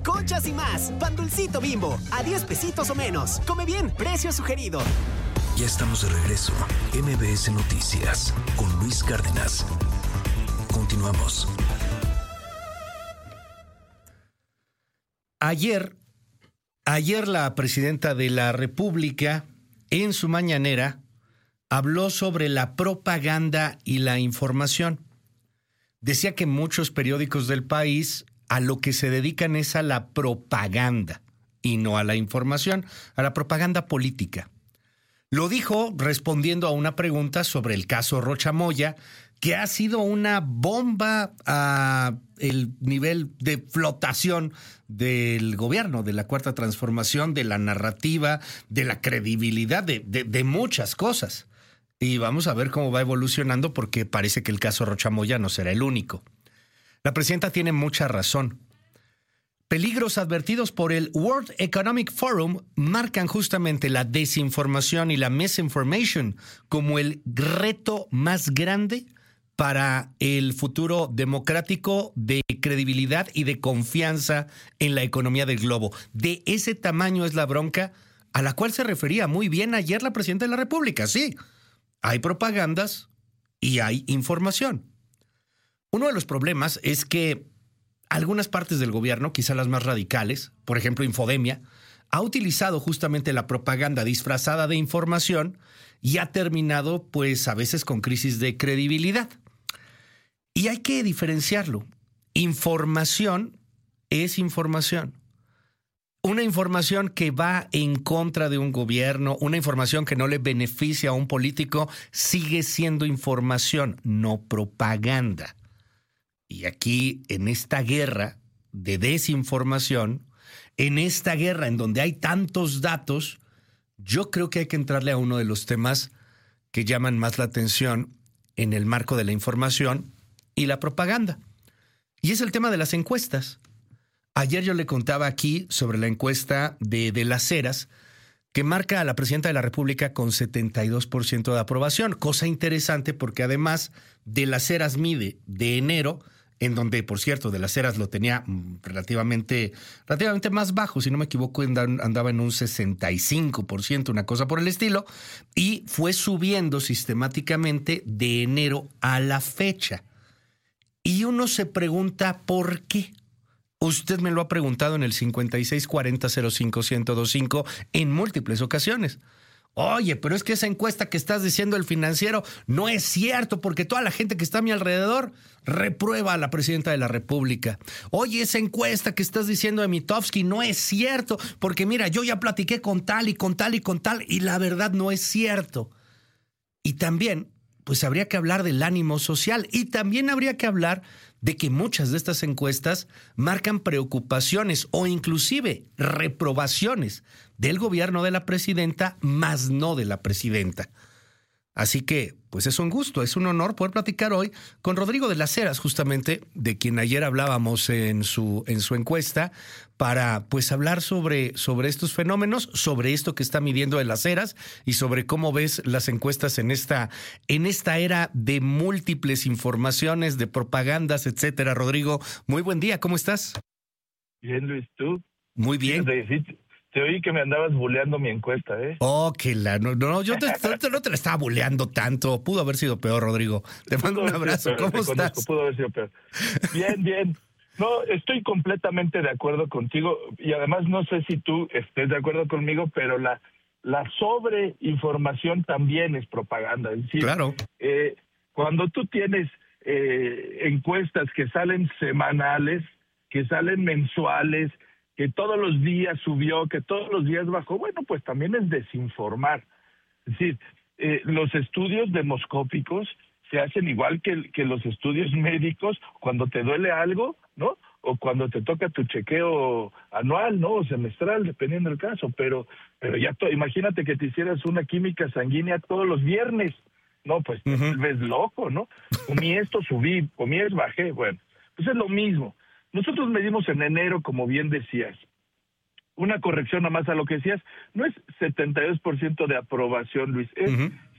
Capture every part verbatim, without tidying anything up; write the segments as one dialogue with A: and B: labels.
A: conchas y más. Pan Dulcito Bimbo, a diez pesitos o menos. Come bien, precio sugerido.
B: Ya estamos de regreso. M B S Noticias con Luis Cárdenas. Continuamos.
C: Ayer, ayer la presidenta de la República, en su mañanera, habló sobre la propaganda y la información. Decía que muchos periódicos del país a lo que se dedican es a la propaganda y no a la información, a la propaganda política. Lo dijo respondiendo a una pregunta sobre el caso Rocha Moya, que ha sido una bomba a el nivel de flotación del gobierno, de la Cuarta Transformación, de la narrativa, de la credibilidad, de, de, de muchas cosas. Y vamos a ver cómo va evolucionando porque parece que el caso Rocha Moya no será el único. La presidenta tiene mucha razón. Peligros advertidos por el World Economic Forum marcan justamente la desinformación y la misinformation como el reto más grande para el futuro democrático, de credibilidad y de confianza en la economía del globo. De ese tamaño es la bronca a la cual se refería muy bien ayer la presidenta de la República. Sí, hay propagandas y hay información. Uno de los problemas es que algunas partes del gobierno, quizá las más radicales, por ejemplo Infodemia, ha utilizado justamente la propaganda disfrazada de información y ha terminado, pues, a veces con crisis de credibilidad. Y hay que diferenciarlo. Información es información. Una información que va en contra de un gobierno, una información que no le beneficia a un político, sigue siendo información, no propaganda. Y aquí, en esta guerra de desinformación, en esta guerra en donde hay tantos datos, yo creo que hay que entrarle a uno de los temas que llaman más la atención en el marco de la información y la propaganda. Y es el tema de las encuestas. Ayer yo le contaba aquí sobre la encuesta de, de Las Heras, que marca a la presidenta de la República con setenta y dos por ciento de aprobación. Cosa interesante porque además de Las Heras mide de enero, en donde, por cierto, de Las Heras lo tenía relativamente, relativamente más bajo, si no me equivoco, andaba en un sesenta y cinco por ciento, una cosa por el estilo, y fue subiendo sistemáticamente de enero a la fecha. Y uno se pregunta por qué. Usted me lo ha preguntado en el cincuenta y seis cuarenta cero cinco ciento veinticinco en múltiples ocasiones. Oye, pero es que esa encuesta que estás diciendo El Financiero no es cierto porque toda la gente que está a mi alrededor reprueba a la presidenta de la República. Oye, esa encuesta que estás diciendo de Mitofsky no es cierto porque mira, yo ya platiqué con tal y con tal y con tal y la verdad no es cierto. Y también, pues habría que hablar del ánimo social y también habría que hablar de que muchas de estas encuestas marcan preocupaciones o inclusive reprobaciones del gobierno de la presidenta, más no de la presidenta. Así que, pues es un gusto, es un honor poder platicar hoy con Rodrigo de Las Heras, justamente, de quien ayer hablábamos en su, en su encuesta, para pues hablar sobre, sobre estos fenómenos, sobre esto que está midiendo de Las Heras y sobre cómo ves las encuestas en esta, en esta era de múltiples informaciones, de propagandas, etcétera. Rodrigo, muy buen día, ¿cómo estás?
D: Bien, Luis, ¿tú?
C: Muy bien.
D: Sí, sí, te oí que me andabas buleando mi encuesta, ¿eh?
C: Oh, que la... No, no yo te, te, no te la estaba buleando tanto. Pudo haber sido peor, Rodrigo. Te mando un abrazo. ¿Cómo estás?
D: Conozco, pudo haber sido peor. Bien, bien. No, estoy completamente de acuerdo contigo y además no sé si tú estés de acuerdo conmigo, pero la, la sobreinformación también es propaganda. Es decir,
C: claro.
D: Eh, cuando tú tienes eh, encuestas que salen semanales, que salen mensuales, que todos los días subió, que todos los días bajó, bueno, pues también es desinformar. Es decir, eh, los estudios demoscópicos se hacen igual que, que los estudios médicos cuando te duele algo, ¿no? O cuando te toca tu chequeo anual, ¿no? O semestral, dependiendo del caso. Pero, pero ya, to, imagínate que te hicieras una química sanguínea todos los viernes. No, pues te
C: uh-huh.
D: ves loco, ¿no? Comí esto, subí, comí esto, bajé. Bueno, pues es lo mismo. Nosotros medimos en enero, como bien decías, una corrección nada más a lo que decías, no es setenta y dos por ciento de aprobación, Luis, es uh-huh.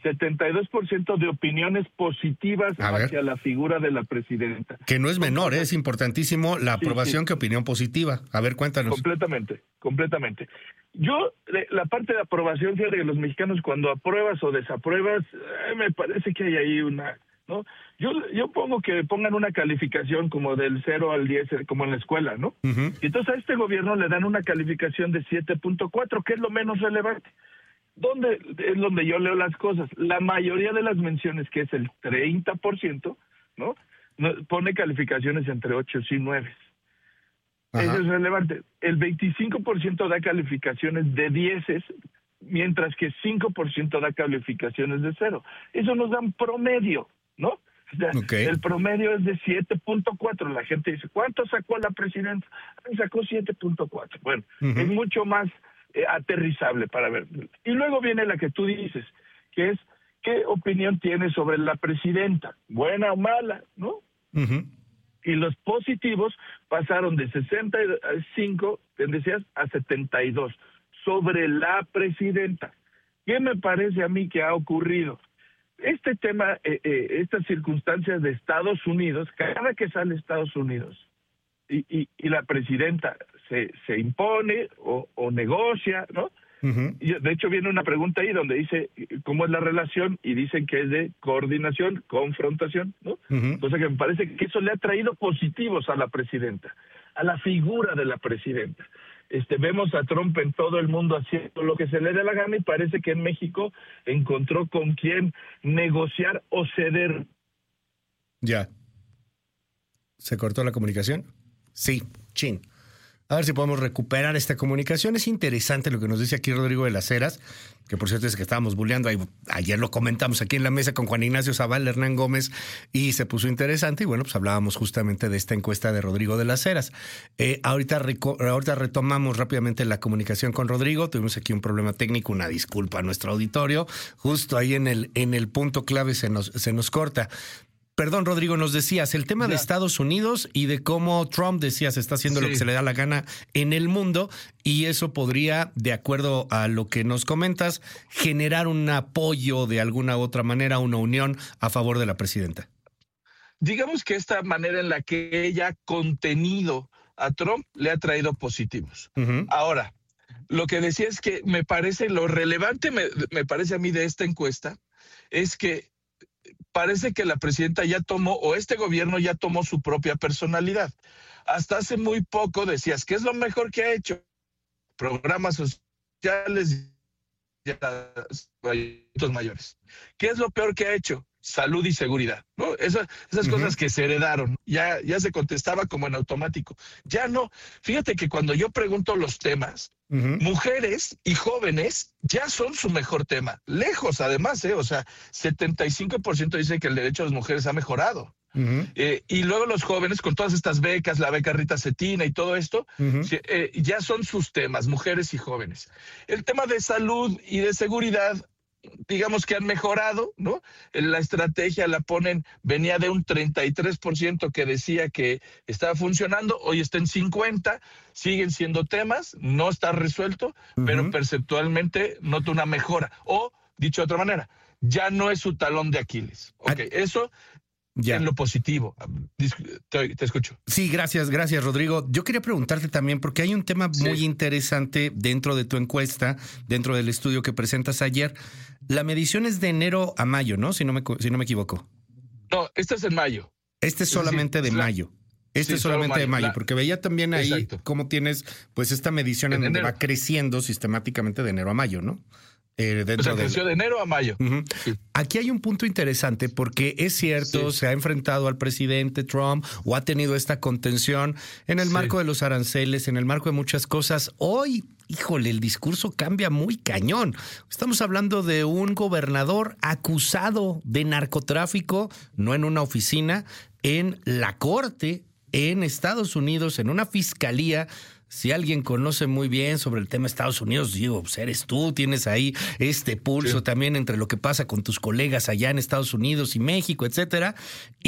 D: setenta y dos por ciento de opiniones positivas hacia la figura de la presidenta.
C: Que no es menor, ¿eh? Es importantísimo la aprobación sí, sí. que opinión positiva. A ver, cuéntanos.
D: Completamente, completamente. Yo, la parte de aprobación, fíjate que los mexicanos cuando apruebas o desapruebas, eh, me parece que hay ahí una... ¿no? Yo yo pongo que pongan una calificación como del cero al diez, como en la escuela, ¿no? Uh-huh. Y entonces a este gobierno le dan una calificación de siete punto cuatro, que es lo menos relevante. ¿Dónde es donde yo leo las cosas? La mayoría de las menciones, que es el treinta por ciento, ¿no? Pone calificaciones entre ocho y nueve. Eso es relevante. El veinticinco por ciento da calificaciones de dieces, mientras que cinco por ciento da calificaciones de cero. Eso nos da un promedio, ¿no? O sea, okay. El promedio es de siete punto cuatro. La gente dice, ¿cuánto sacó la presidenta? Sacó siete punto cuatro. Bueno, uh-huh. es mucho más eh, aterrizable para ver. Y luego viene la que tú dices, que es, ¿qué opinión tienes sobre la presidenta? ¿Buena o mala? ¿No? Uh-huh. Y los positivos pasaron de sesenta y cinco, te decías, a setenta y dos sobre la presidenta. ¿Qué me parece a mí que ha ocurrido? Este tema, eh, eh, estas circunstancias de Estados Unidos, cada que sale Estados Unidos y, y, y la presidenta se, se impone o, o negocia, ¿no? Uh-huh. Y de hecho viene una pregunta ahí donde dice cómo es la relación y dicen que es de coordinación, confrontación, ¿no? Uh-huh. Cosa que me parece que eso le ha traído positivos a la presidenta, a la figura de la presidenta. Este, vemos a Trump en todo el mundo haciendo lo que se le dé la gana y parece que en México encontró con quién negociar o ceder.
C: Ya. ¿Se cortó la comunicación? Sí, chin. A ver si podemos recuperar esta comunicación. Es interesante lo que nos dice aquí Rodrigo de las Heras, que por cierto es que estábamos bulleando. Ayer lo comentamos aquí en la mesa con Juan Ignacio Zavala, Hernán Gómez, y se puso interesante. Y bueno, pues hablábamos justamente de esta encuesta de Rodrigo de las Heras. Eh, ahorita, reco- ahorita retomamos rápidamente la comunicación con Rodrigo. Tuvimos aquí un problema técnico, una disculpa a nuestro auditorio. Justo ahí en el, en el punto clave se nos, se nos corta. Perdón, Rodrigo, nos decías el tema ya. de Estados Unidos y de cómo Trump, decías, está haciendo sí. lo que se le da la gana en el mundo, y eso podría, de acuerdo a lo que nos comentas, generar un apoyo de alguna u otra manera, una unión a favor de la presidenta.
D: Digamos que esta manera en la que ella ha contenido a Trump le ha traído positivos. Uh-huh. Ahora, lo que decía es que me parece, lo relevante me, me parece a mí de esta encuesta, es que parece que la presidenta ya tomó, o este gobierno ya tomó su propia personalidad. Hasta hace muy poco decías, ¿qué es lo mejor que ha hecho? Programas sociales y adultos mayores. ¿Qué es lo peor que ha hecho? Salud y seguridad, ¿no? Esas, esas uh-huh. cosas que se heredaron, ya, ya se contestaba como en automático. Ya no. Fíjate que cuando yo pregunto los temas, uh-huh. mujeres y jóvenes ya son su mejor tema. Lejos, además, ¿eh? O sea, setenta y cinco por ciento dice que el derecho de las mujeres ha mejorado. Uh-huh. Eh, y luego los jóvenes, con todas estas becas, la beca Rita Cetina y todo esto, uh-huh. eh, ya son sus temas, mujeres y jóvenes. El tema de salud y de seguridad, digamos que han mejorado, ¿no? La estrategia la ponen, venía de un treinta y tres por ciento que decía que estaba funcionando, hoy está en cincuenta, siguen siendo temas, no está resuelto, uh-huh. pero perceptualmente nota una mejora. O, dicho de otra manera, ya no es su talón de Aquiles. Ok, ah. eso... Ya. En lo positivo. Te, te escucho.
C: Sí, gracias, gracias, Rodrigo. Yo quería preguntarte también, porque hay un tema sí. muy interesante dentro de tu encuesta, dentro del estudio que presentas ayer. La medición es de enero a mayo, ¿no? Si no me, si no me equivoco.
D: No, este es en mayo.
C: Este es solamente es decir, de la... mayo. Este sí, es solamente de mayo, la... porque veía también ahí Exacto. cómo tienes pues esta medición en, en donde enero. va creciendo sistemáticamente de enero a mayo, ¿no? Eh, dentro
D: o sea, creció de... de enero a mayo.
C: Uh-huh. Sí. Aquí hay un punto interesante porque es cierto, sí. se ha enfrentado al presidente Trump o ha tenido esta contención en el sí. marco de los aranceles, en el marco de muchas cosas. Hoy, híjole, el discurso cambia muy cañón. Estamos hablando de un gobernador acusado de narcotráfico, no en una oficina, en la corte, en Estados Unidos, en una fiscalía. Si alguien conoce muy bien sobre el tema de Estados Unidos, digo, pues eres tú, tienes ahí este pulso sí. también entre lo que pasa con tus colegas allá en Estados Unidos y México, etcétera. Y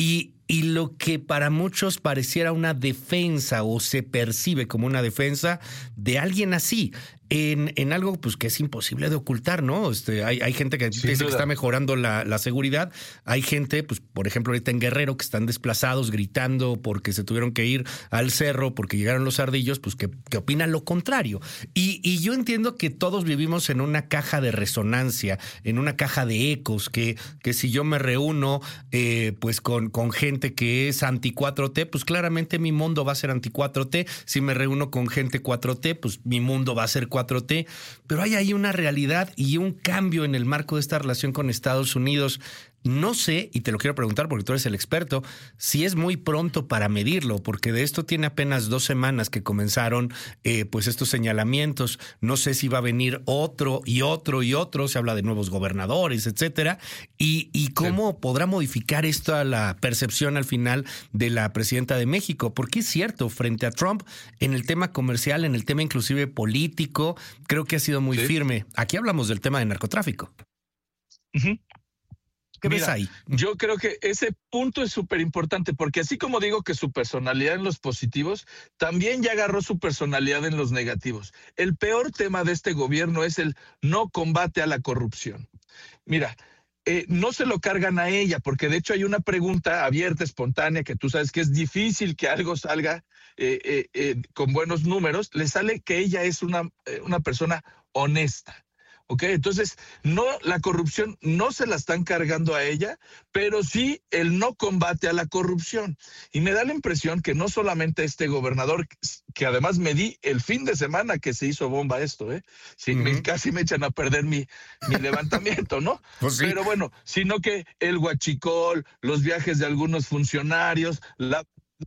C: y lo que para muchos pareciera una defensa o se percibe como una defensa de alguien así. En, en algo pues que es imposible de ocultar, ¿no? Este, hay, hay gente que dice que está mejorando la, la seguridad. Hay gente, pues, por ejemplo, ahorita en Guerrero, que están desplazados, gritando porque se tuvieron que ir al cerro, porque llegaron los ardillos, pues que, que opinan lo contrario. Y, y yo entiendo que todos vivimos en una caja de resonancia, en una caja de ecos, que, que si yo me reúno eh, pues con, con gente que es anti cuatro T, pues claramente mi mundo va a ser anti cuatro T. Si me reúno con gente cuatro T, pues mi mundo va a ser cuatro T, pero hay ahí una realidad y un cambio en el marco de esta relación con Estados Unidos. No sé, y te lo quiero preguntar porque tú eres el experto, si es muy pronto para medirlo, porque de esto tiene apenas dos semanas que comenzaron eh, pues estos señalamientos. No sé si va a venir otro y otro y otro, se habla de nuevos gobernadores, etcétera, y, y cómo sí. podrá modificar esto a la percepción al final de la presidenta de México, porque es cierto, frente a Trump, en el tema comercial, en el tema inclusive político, creo que ha sido muy sí. firme. Aquí hablamos del tema de narcotráfico.
D: Uh-huh.
C: ¿Qué
D: Mira,
C: ves ahí?
D: Yo creo que ese punto es súper importante porque así como digo que su personalidad en los positivos, también ya agarró su personalidad en los negativos. El peor tema de este gobierno es el no combate a la corrupción. Mira, eh, no se lo cargan a ella porque de hecho hay una pregunta abierta, espontánea, que tú sabes que es difícil que algo salga eh, eh, eh, con buenos números. Le sale que ella es una, eh, una persona honesta. Ok, entonces no, la corrupción no se la están cargando a ella, pero sí el no combate a la corrupción. Y me da la impresión que no solamente este gobernador, que además me di el fin de semana que se hizo bomba esto, ¿eh? Sí, uh-huh. me, casi me echan a perder mi, mi levantamiento, ¿no?
C: Pues sí.
D: Pero bueno, sino que el huachicol, los viajes de algunos funcionarios, la,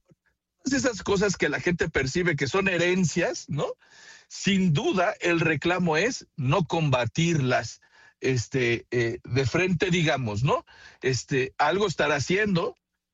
D: todas esas cosas que la gente percibe que son herencias, ¿no? Sin duda, el reclamo es no combatirlas este, eh, de frente, digamos, ¿no? Este, algo estará haciendo,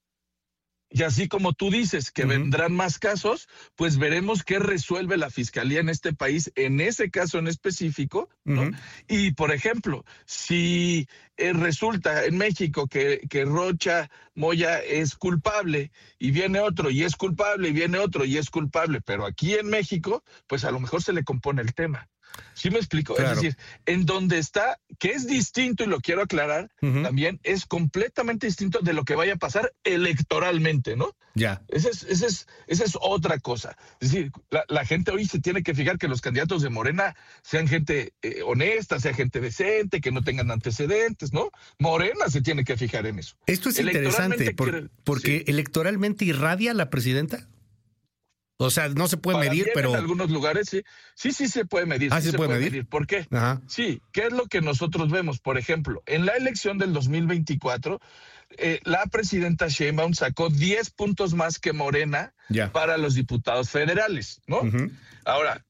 D: y así como tú dices que uh-huh. vendrán más casos, pues veremos qué resuelve la fiscalía en este país, en ese caso en específico, ¿no? Uh-huh. Y, por ejemplo, si eh, resulta en México que, que Rocha Moya es culpable y viene otro y es culpable y viene otro y es culpable, pero aquí en México, pues a lo mejor se le compone el tema. ¿Sí me explico? Claro. Es decir, en donde está, que es distinto, y lo quiero aclarar, uh-huh. también es completamente distinto de lo que vaya a pasar electoralmente, ¿no?
C: Ya.
D: Esa es, esa es, esa es otra cosa. Es decir, la, la gente hoy se tiene que fijar que los candidatos de Morena sean gente eh, honesta, sea gente decente, que no tengan antecedentes, ¿no? Morena se tiene que fijar en eso.
C: Esto es interesante, por, quiere, porque sí. electoralmente irradia la presidenta. O sea, no se puede
D: Para
C: medir, pero...
D: En algunos lugares sí, sí, sí se puede medir.
C: Ah,
D: sí
C: ¿sí se puede, puede medir?
D: medir. ¿Por qué?
C: Ajá.
D: Sí, ¿qué es lo que nosotros vemos? Por ejemplo, en la elección del dos mil veinticuatro, eh, la presidenta Sheinbaum sacó diez puntos más que Morena
C: ya.
D: para los diputados federales, ¿no? Uh-huh. Ahora,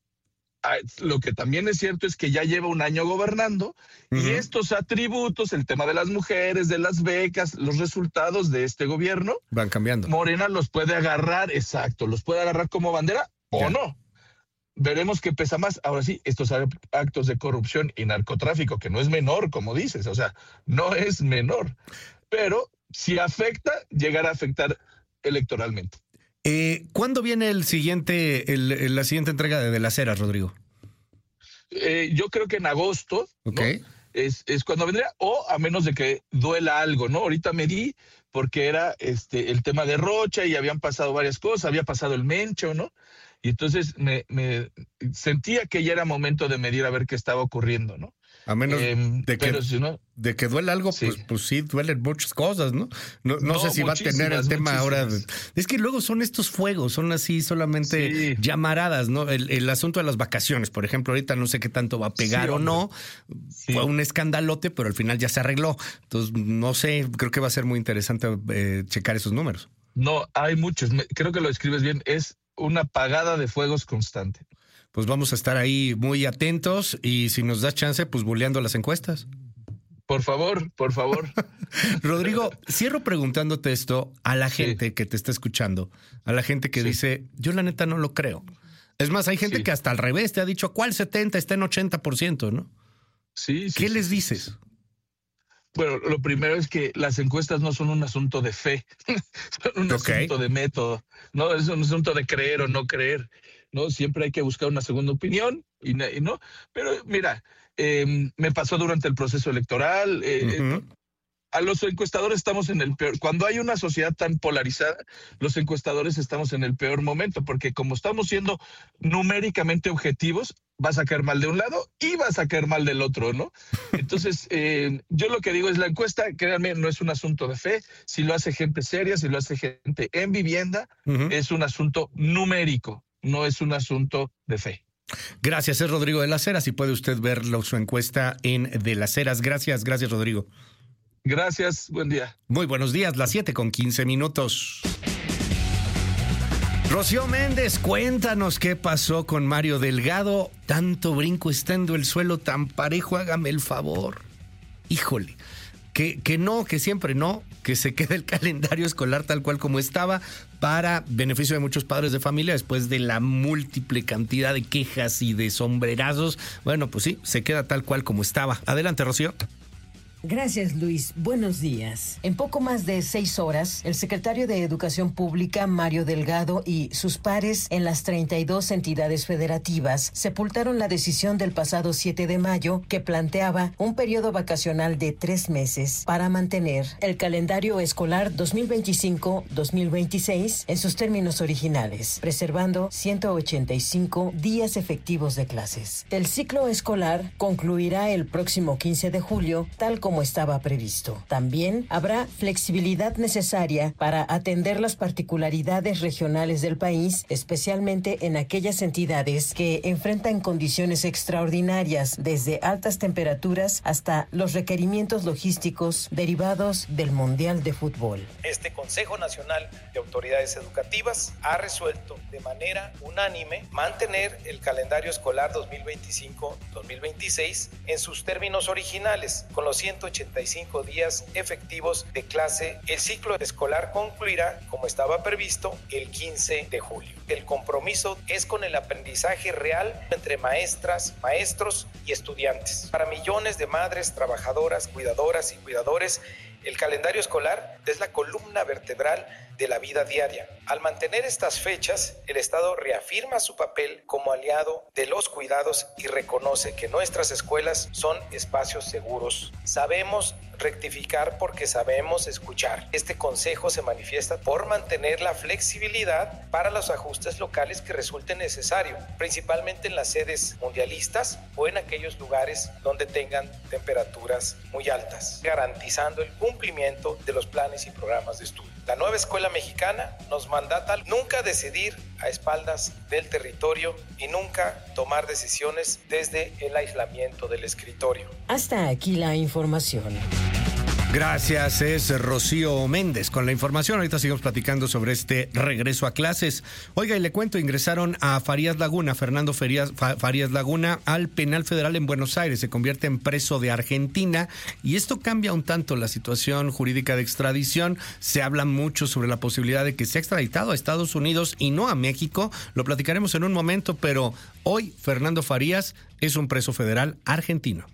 D: lo que también es cierto es que ya lleva un año gobernando uh-huh. y estos atributos, el tema de las mujeres, de las becas, los resultados de este gobierno
C: van cambiando.
D: Morena los puede agarrar, exacto, los puede agarrar como bandera ya. o no. Veremos qué pesa más. Ahora sí, estos actos de corrupción y narcotráfico, que no es menor, como dices, o sea, no es menor, pero si afecta, llegará a afectar electoralmente.
C: Eh, ¿Cuándo viene el siguiente, el, la siguiente entrega de, de las eras, Rodrigo?
D: Eh, yo creo que en agosto,
C: okay.
D: ¿no? es, es cuando vendría, o a menos de que duela algo, ¿no? Ahorita me di porque era este el tema de Rocha y habían pasado varias cosas, había pasado el Mencho, ¿no? Y entonces me, me sentía que ya era momento de medir a ver qué estaba ocurriendo, ¿no?
C: A menos eh, de, que,
D: si no,
C: de que duele algo, sí. Pues, pues sí, duelen muchas cosas, ¿no? No, no, no sé si va a tener el tema ahora. De, es que luego son estos fuegos, son así solamente sí. llamaradas, ¿no? El, el asunto de las vacaciones, por ejemplo, ahorita no sé qué tanto va a pegar sí, o no. Sí. Fue un escandalote, pero al final ya se arregló. Entonces, no sé, creo que va a ser muy interesante eh, checar esos números.
D: No, hay muchos. Creo que lo describes bien. Es una apagada de fuegos constante.
C: Pues vamos a estar ahí muy atentos y si nos das chance, pues boleando las encuestas.
D: Por favor, por favor.
C: Rodrigo, cierro preguntándote esto a la gente sí. que te está escuchando, a la gente que sí. dice, yo la neta no lo creo. Es más, hay gente sí. que hasta al revés te ha dicho, ¿cuál setenta? Está en ochenta por ciento, ¿no?
D: Sí, sí.
C: ¿Qué
D: sí,
C: les
D: sí,
C: dices?
D: Sí. Bueno, lo primero es que las encuestas no son un asunto de fe, son un okay. asunto de método, no es un asunto de creer o no creer, ¿no? Siempre hay que buscar una segunda opinión, y, y no, pero mira, eh, me pasó durante el proceso electoral, eh, uh-huh. a los encuestadores estamos en el peor, cuando hay una sociedad tan polarizada, los encuestadores estamos en el peor momento, porque como estamos siendo numéricamente objetivos, vas a caer mal de un lado y vas a caer mal del otro, ¿no? Entonces, eh, yo lo que digo es la encuesta, créanme, no es un asunto de fe, si lo hace gente seria, si lo hace gente en vivienda, uh-huh. es un asunto numérico, no es un asunto de fe.
C: Gracias, es Rodrigo de las Heras y puede usted ver su encuesta en De las Heras. Gracias, gracias Rodrigo.
D: Gracias, buen día.
C: Muy buenos días, las siete con quince minutos. Rocío Méndez, cuéntanos qué pasó con Mario Delgado. Tanto brinco estando el suelo tan parejo, hágame el favor. Híjole, que, que no, que siempre no, que se quede el calendario escolar tal cual como estaba para beneficio de muchos padres de familia después de la múltiple cantidad de quejas y de sombrerazos. Bueno, pues sí, se queda tal cual como estaba. Adelante, Rocío.
E: Gracias, Luis. Buenos días. En poco más de seis horas, el secretario de Educación Pública, Mario Delgado, y sus pares en las treinta y dos entidades federativas sepultaron la decisión del pasado siete de mayo que planteaba un periodo vacacional de tres meses para mantener el calendario escolar dos mil veinticinco dos mil veintiséis en sus términos originales, preservando ciento ochenta y cinco días efectivos de clases. El ciclo escolar concluirá el próximo quince de julio, tal como estaba previsto. También habrá flexibilidad necesaria para atender las particularidades regionales del país, especialmente en aquellas entidades que enfrentan condiciones extraordinarias, desde altas temperaturas hasta los requerimientos logísticos derivados del Mundial de Fútbol.
F: Este Consejo Nacional de Autoridades Educativas ha resuelto de manera unánime mantener el calendario escolar dos mil veinticinco dos mil veintiséis en sus términos originales, con los ciento ochenta y cinco días efectivos de clase. El ciclo escolar concluirá, como estaba previsto, el quince de julio. El compromiso es con el aprendizaje real entre maestras, maestros y estudiantes. Para millones de madres, trabajadoras, cuidadoras y cuidadores, el calendario escolar es la columna vertebral de la vida diaria. Al mantener estas fechas, el Estado reafirma su papel como aliado de los cuidados y reconoce que nuestras escuelas son espacios seguros. Sabemos rectificar porque sabemos escuchar. Este consejo se manifiesta por mantener la flexibilidad para los ajustes locales que resulten necesarios, principalmente en las sedes mundialistas o en aquellos lugares donde tengan temperaturas muy altas, garantizando el cumplimiento de los planes y programas de estudio. La nueva escuela mexicana nos mandata nunca decidir a espaldas del territorio y nunca tomar decisiones desde el aislamiento del escritorio.
E: Hasta aquí la información.
C: Gracias, es Rocío Méndez con la información. Ahorita seguimos platicando sobre este regreso a clases. Oiga, y le cuento, ingresaron a Farías Laguna, Fernando Farías, Farías Laguna, al penal federal en Buenos Aires. Se convierte en preso de Argentina y esto cambia un tanto la situación jurídica de extradición. Se habla mucho sobre la posibilidad de que sea extraditado a Estados Unidos y no a México. Lo platicaremos en un momento, pero hoy Fernando Farías es un preso federal argentino.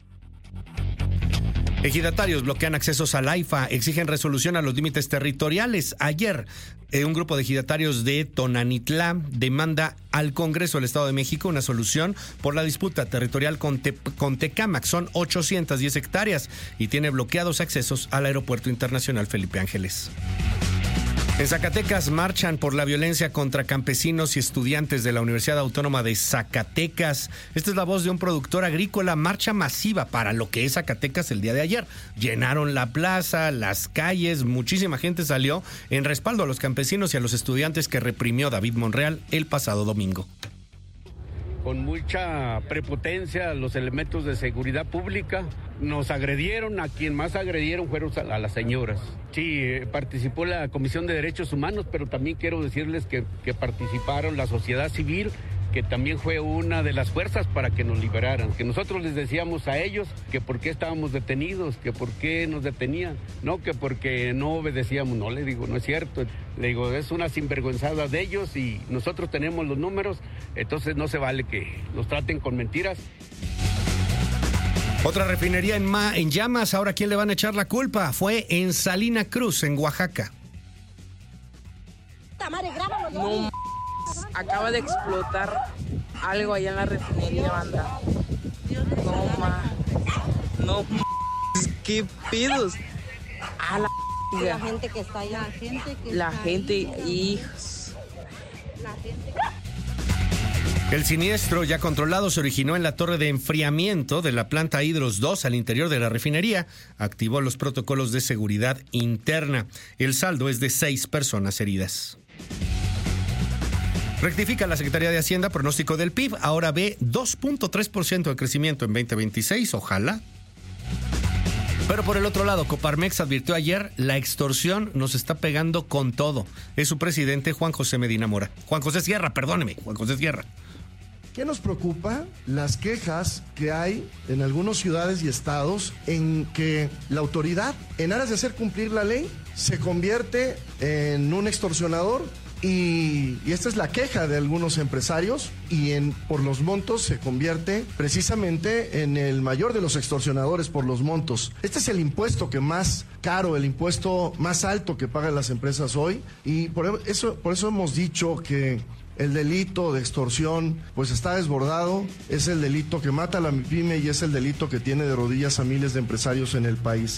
C: Ejidatarios bloquean accesos al AIFA, exigen resolución a los límites territoriales. Ayer, eh, un grupo de ejidatarios de Tonanitlá demanda al Congreso del Estado de México una solución por la disputa territorial con, Te- con Tecámac. Son ochocientas diez hectáreas y tiene bloqueados accesos al Aeropuerto Internacional Felipe Ángeles. En Zacatecas marchan por la violencia contra campesinos y estudiantes de la Universidad Autónoma de Zacatecas. Esta es la voz de un productor agrícola. Marcha masiva para lo que es Zacatecas el día de ayer. Llenaron la plaza, las calles, muchísima gente salió en respaldo a los campesinos y a los estudiantes que reprimió David Monreal el pasado domingo.
G: Con mucha prepotencia los elementos de seguridad pública nos agredieron. A quien más agredieron fueron a las señoras. Sí, participó la Comisión de Derechos Humanos, pero también quiero decirles que, que participaron la sociedad civil, que también fue una de las fuerzas para que nos liberaran. Que nosotros les decíamos a ellos que por qué estábamos detenidos, que por qué nos detenían, no que porque no obedecíamos. No, le digo, no es cierto. Le digo, es una sinvergüenzada de ellos y nosotros tenemos los números, entonces no se vale que nos traten con mentiras.
C: Otra refinería en, ma, en llamas. Ahora, ¿quién le van a echar la culpa? Fue en Salina Cruz, en Oaxaca.
H: No, acaba de explotar algo allá en la refinería, banda. No, ma. No, qué pedos. A la,
I: la gente que está allá. La gente, que
H: la
I: está
H: gente
I: ahí.
H: hijos.
I: La gente.
C: El siniestro ya controlado se originó en la torre de enfriamiento de la planta Hidros dos al interior de la refinería. Activó los protocolos de seguridad interna. El saldo es de seis personas heridas. Rectifica la Secretaría de Hacienda pronóstico del P I B. Ahora ve dos punto tres por ciento de crecimiento en veinte veintiséis. Ojalá. Pero por el otro lado, Coparmex advirtió ayer, la extorsión nos está pegando con todo. Es su presidente Juan José Medina Mora. Juan José Sierra, perdóneme, Juan José Sierra.
J: ¿Qué nos preocupa? Las quejas que hay en algunas ciudades y estados en que la autoridad, en aras de hacer cumplir la ley, se convierte en un extorsionador. Y, y esta es la queja de algunos empresarios y en, por los montos se convierte precisamente en el mayor de los extorsionadores por los montos. Este es el impuesto que más caro, el impuesto más alto que pagan las empresas hoy y por eso, por eso hemos dicho que el delito de extorsión pues está desbordado, es el delito que mata a la pyme y es el delito que tiene de rodillas a miles de empresarios en el país.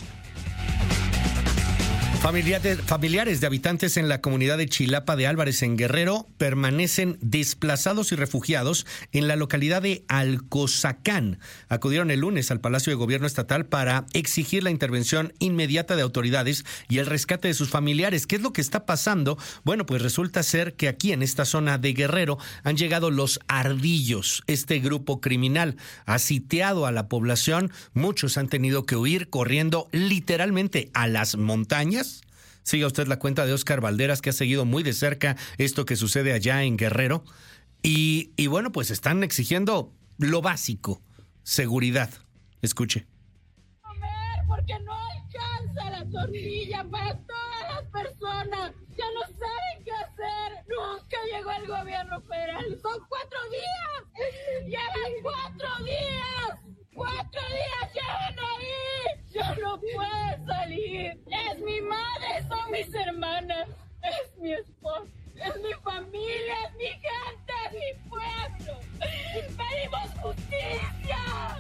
C: Familiares, familiares de habitantes en la comunidad de Chilapa de Álvarez, en Guerrero, permanecen desplazados y refugiados en la localidad de Alcozacán. Acudieron el lunes al Palacio de Gobierno Estatal para exigir la intervención inmediata de autoridades y el rescate de sus familiares. ¿Qué es lo que está pasando? Bueno, pues resulta ser que aquí en esta zona de Guerrero han llegado los Ardillos. Este grupo criminal ha sitiado a la población. Muchos han tenido que huir corriendo literalmente a las montañas. Siga usted la cuenta de Óscar Valderas, que ha seguido muy de cerca esto que sucede allá en Guerrero. Y, y bueno, pues están exigiendo lo básico, seguridad. Escuche.
K: Comer porque no alcanza la tortilla para todas las personas. Ya no saben qué hacer. Nunca llegó el gobierno federal. Son cuatro días. Llevan cuatro días. Cuatro días llevan ahí. Yo no puedo salir. Es mi madre, son mis hermanas. Es mi esposo. Es mi familia, es mi gente, es mi pueblo. ¡Pedimos justicia!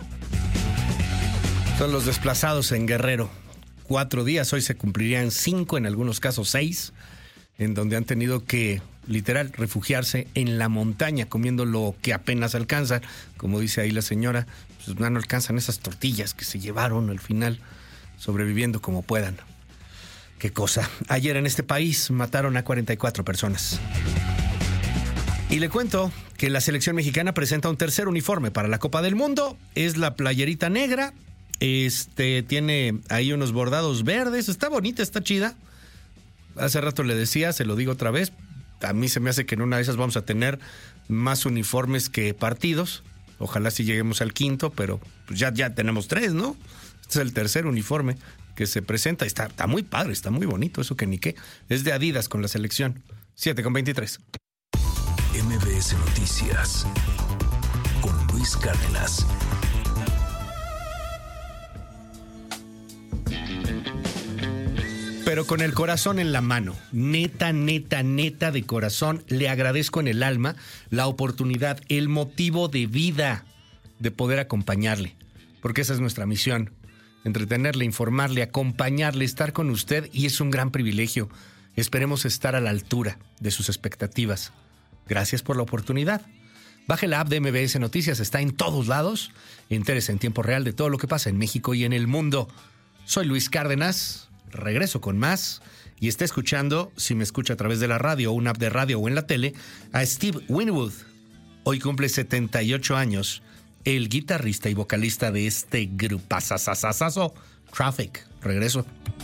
C: Son los desplazados en Guerrero. Cuatro días, hoy se cumplirían cinco, en algunos casos seis, en donde han tenido que, literal, refugiarse en la montaña, comiendo lo que apenas alcanzan. Como dice ahí la señora, pues no alcanzan esas tortillas que se llevaron al final, sobreviviendo como puedan. Qué cosa. Ayer en este país mataron a cuarenta y cuatro personas. Y le cuento que la selección mexicana presenta un tercer uniforme para la Copa del Mundo. Es la playerita negra. Este tiene ahí unos bordados verdes. Está bonita, está chida. Hace rato le decía, se lo digo otra vez. A mí se me hace que en una de esas vamos a tener más uniformes que partidos. Ojalá sí lleguemos al quinto, pero pues ya, ya tenemos tres, ¿no? Este es el tercer uniforme que se presenta. Está, está muy padre, está muy bonito, eso que ni qué. Es de Adidas con la selección. siete con veintitrés.
B: M B S Noticias con Luis Cárdenas.
C: Pero con el corazón en la mano, neta, neta, neta de corazón, le agradezco en el alma la oportunidad, el motivo de vida de poder acompañarle, porque esa es nuestra misión, entretenerle, informarle, acompañarle, estar con usted, y es un gran privilegio. Esperemos estar a la altura de sus expectativas. Gracias por la oportunidad. Baje la app de M B S Noticias, está en todos lados. Entérese en tiempo real de todo lo que pasa en México y en el mundo. Soy Luis Cárdenas. Regreso con más y está escuchando, si me escucha a través de la radio, una app de radio o en la tele, a Steve Winwood. Hoy cumple setenta y ocho años, el guitarrista y vocalista de este grupazazazazazo, Traffic. Regreso.